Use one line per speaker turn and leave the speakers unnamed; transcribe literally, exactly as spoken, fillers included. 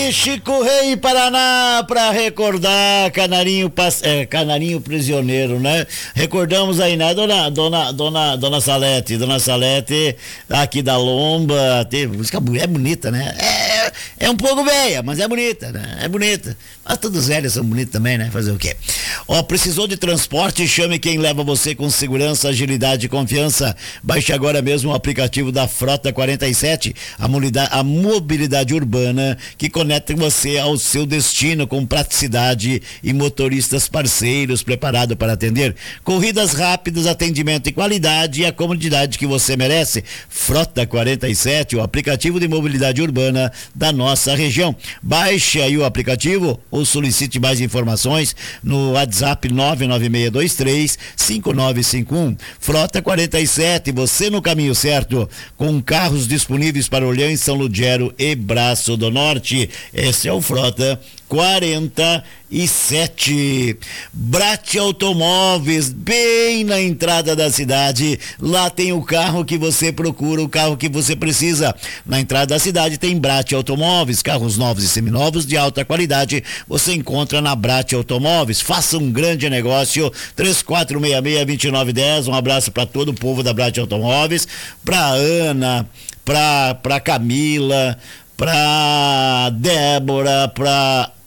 Chico Rei, Paraná, para recordar Canarinho, é, Canarinho prisioneiro, né? Recordamos aí, né, dona, dona, dona, dona Salete, dona Salete, aqui da Lomba, teve música, é bonita, né? É, é um pouco velha, mas é bonita, né? É bonita. Mas todos os velhos são bonitos também, né? Fazer o quê? Ó, precisou de transporte? Chame quem leva você com segurança, agilidade e confiança. Baixe agora mesmo o aplicativo da Frota quarenta e sete, a mobilidade, a mobilidade urbana que conecta você ao seu destino com praticidade e motoristas parceiros preparados para atender. Corridas rápidas, atendimento e qualidade e a comodidade que você merece. Frota quarenta e sete, o aplicativo de mobilidade urbana da nossa região. Baixe aí o aplicativo ou solicite mais informações no WhatsApp nove nove seis dois três cinco nove cinco um. Frota quarenta e sete, você no caminho certo, com carros disponíveis para Orleans, São Ludgero e Braço do Norte. Esse é o Frota quarenta e sete. Brate Automóveis, bem na entrada da cidade. Lá tem o carro que você procura, o carro que você precisa. Na entrada da cidade tem Brate Automóveis, carros novos e seminovos de alta qualidade. Você encontra na Brate Automóveis. Faça um grande negócio. três quatro seis seis, dois nove um zero. Um abraço para todo o povo da Brate Automóveis, para Ana, para para Camila, pra Débora, pra